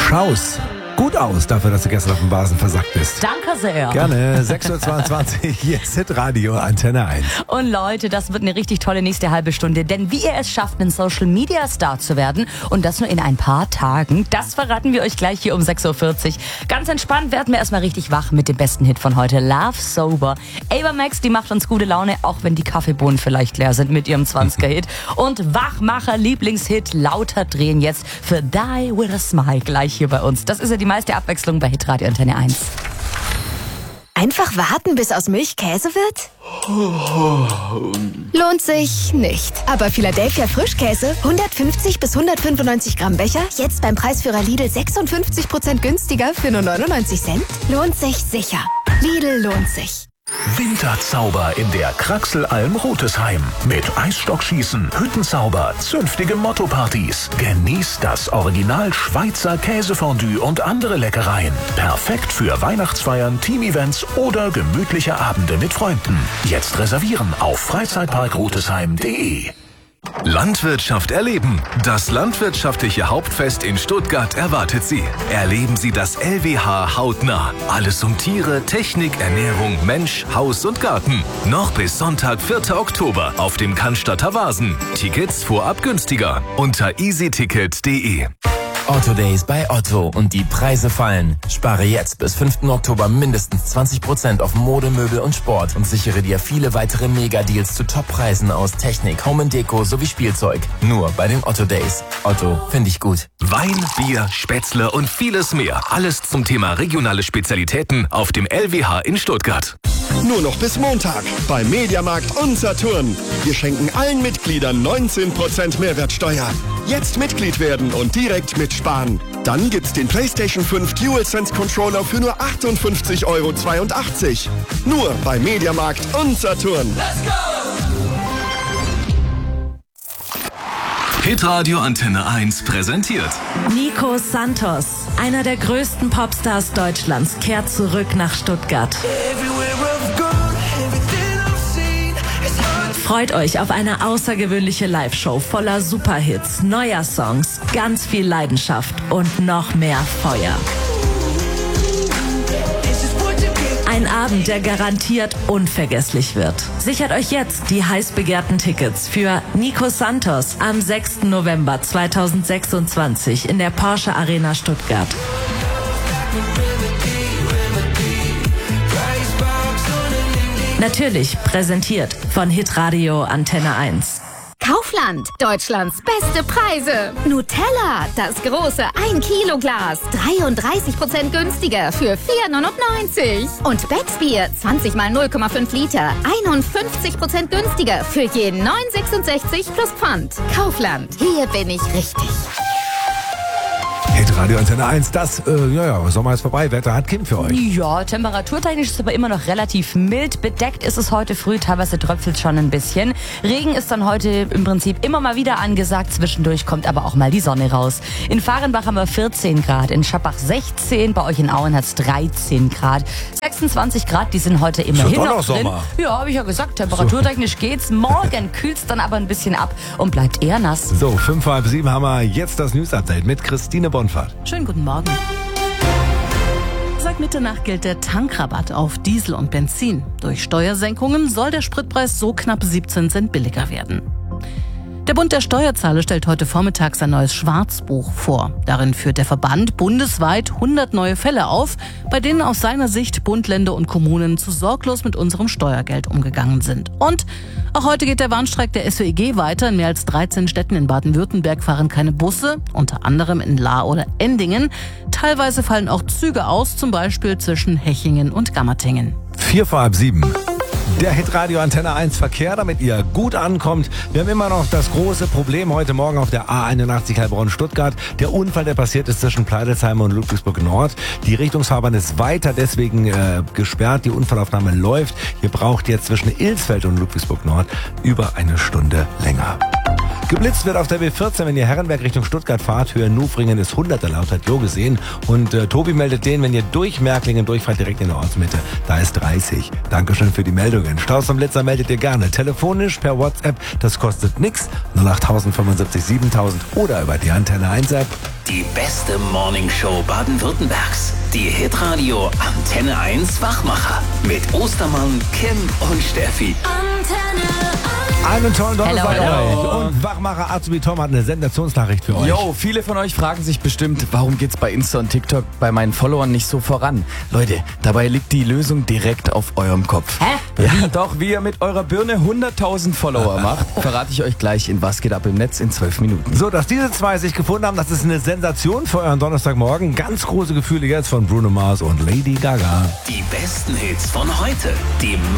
Schaust gut aus dafür, dass du gestern auf dem Basen versackt bist. Danke sehr. Gerne. 6.22 Uhr, hier ist Hitradio Antenne 1. Und Leute, das wird eine richtig tolle nächste halbe Stunde. Denn wie ihr es schafft, ein Social-Media-Star zu werden und das nur in ein paar Tagen, das verraten wir euch gleich hier um 6.40 Uhr. Ganz entspannt werden wir erstmal richtig wach mit dem besten Hit von heute, Love Sober. Ava Max, die macht uns gute Laune, auch wenn die Kaffeebohnen vielleicht leer sind mit ihrem 20er-Hit. Und Wachmacher-Lieblingshit Lauter drehen jetzt für Die With A Smile gleich hier bei uns. Das ist ja die meiste Abwechslung bei Hitradio Antenne 1. Einfach warten, bis aus Milch Käse wird? Lohnt sich nicht. Aber Philadelphia Frischkäse, 150 bis 195 Gramm Becher, jetzt beim Preisführer Lidl 56% günstiger für nur 99 Cent? Lohnt sich sicher. Lidl lohnt sich. Winterzauber in der Kraxelalm Rotesheim. Mit Eisstockschießen, Hüttenzauber, zünftige Motto-Partys. Genießt das Original Schweizer Käsefondue und andere Leckereien. Perfekt für Weihnachtsfeiern, Team-Events oder gemütliche Abende mit Freunden. Jetzt reservieren auf freizeitparkrotesheim.de. Landwirtschaft erleben. Das landwirtschaftliche Hauptfest in Stuttgart erwartet Sie. Erleben Sie das LWH hautnah. Alles um Tiere, Technik, Ernährung, Mensch, Haus und Garten. Noch bis Sonntag, 4. Oktober auf dem Cannstatter Wasen. Tickets vorab günstiger unter easyticket.de. Otto Days bei Otto und die Preise fallen. Spare jetzt bis 5. Oktober mindestens 20% auf Mode, Möbel und Sport und sichere dir viele weitere Mega-Deals zu Top-Preisen aus Technik, Home & Deko sowie Spielzeug. Nur bei den Otto Days. Otto, finde ich gut. Wein, Bier, Spätzle und vieles mehr. Alles zum Thema regionale Spezialitäten auf dem LWH in Stuttgart. Nur noch bis Montag bei Mediamarkt und Saturn. Wir schenken allen Mitgliedern 19% Mehrwertsteuer. Jetzt Mitglied werden und direkt mitsparen. Dann gibt's den PlayStation 5 DualSense Controller für nur 58,82 €. Nur bei Mediamarkt und Saturn. Let's go! Hitradio Antenne 1 präsentiert Nico Santos, einer der größten Popstars Deutschlands, kehrt zurück nach Stuttgart. Freut euch auf eine außergewöhnliche Live-Show voller Superhits, neuer Songs, ganz viel Leidenschaft und noch mehr Feuer. Ein Abend, der garantiert unvergesslich wird. Sichert euch jetzt die heiß begehrten Tickets für Nico Santos am 6. November 2026 in der Porsche Arena Stuttgart. Natürlich präsentiert von Hitradio Antenne 1. Kaufland, Deutschlands beste Preise. Nutella, das große 1-Kilo-Glas, 33% günstiger für 4,99 €. Und Becksbier, 20 mal 0,5 Liter, 51% günstiger für je 9,66 plus Pfand. Kaufland, hier bin ich richtig. Hitradio Antenne 1, das, Sommer ist vorbei, Wetter hat Kim für euch. Ja, temperaturtechnisch ist es aber immer noch relativ mild. Bedeckt ist es heute früh, teilweise tröpfelt schon ein bisschen. Regen ist dann heute im Prinzip immer mal wieder angesagt. Zwischendurch kommt aber auch mal die Sonne raus. In Fahrenbach haben wir 14 Grad, in Schappach 16, bei euch in Auen hat es 13 Grad. 26 Grad, die sind heute immerhin noch drin. Sommer. Ja, habe ich ja gesagt, temperaturtechnisch geht's. Morgen kühlt's dann aber ein bisschen ab und bleibt eher nass. So, 5:30 haben wir jetzt das News-Update mit Christine Bonfahrt. Schönen guten Morgen. Seit Mitternacht gilt der Tankrabatt auf Diesel und Benzin. Durch Steuersenkungen soll der Spritpreis so knapp 17 Cent billiger werden. Der Bund der Steuerzahler stellt heute Vormittag sein neues Schwarzbuch vor. Darin führt der Verband bundesweit 100 neue Fälle auf, bei denen aus seiner Sicht Bund, Länder und Kommunen zu sorglos mit unserem Steuergeld umgegangen sind. Und auch heute geht der Warnstreik der SWEG weiter. In mehr als 13 Städten in Baden-Württemberg fahren keine Busse, unter anderem in Lahr oder Endingen. Teilweise fallen auch Züge aus, zum Beispiel zwischen Hechingen und Gammertingen. 7:45. Der Hitradio Antenne 1 Verkehr, damit ihr gut ankommt. Wir haben immer noch das große Problem heute Morgen auf der A81 Heilbronn-Stuttgart. Der Unfall, der passiert ist zwischen Pleidelsheim und Ludwigsburg Nord. Die Richtungsfahrbahn ist weiter deswegen gesperrt. Die Unfallaufnahme läuft. Ihr braucht jetzt zwischen Ilsfeld und Ludwigsburg Nord über eine Stunde länger. Geblitzt wird auf der B14, wenn ihr Herrenberg Richtung Stuttgart fahrt. Höhe Nufringen ist 100 erlaubt, hat Jo gesehen. Und Tobi meldet den, wenn ihr durch Märklingen durchfahrt, direkt in der Ortsmitte. Da ist 30. Dankeschön für die Meldung. Meldungen. Strauß und Blitzer meldet ihr gerne. Telefonisch per WhatsApp, das kostet nix. 08075 7000 oder über die Antenne 1 App. Die beste Morningshow Baden-Württembergs. Die Hitradio Antenne 1 Wachmacher. Mit Ostermann, Kim und Steffi. Einen tollen Donnerstag Hello. euch. Und Wachmacher Azubi Tom hat eine Sensationsnachricht für euch. Yo, viele von euch fragen sich bestimmt, warum geht's bei Insta und TikTok bei meinen Followern nicht so voran? Leute, dabei liegt die Lösung direkt auf eurem Kopf. Hä? Ja, doch, wie ihr mit eurer Birne 100.000 Follower macht, verrate ich euch gleich in Was geht ab im Netz in 12 Minuten. So, dass diese zwei sich gefunden haben, das ist eine Sensation für euren Donnerstagmorgen. Ganz große Gefühle jetzt von Bruno Mars und Lady Gaga. Die besten Hits von heute. Die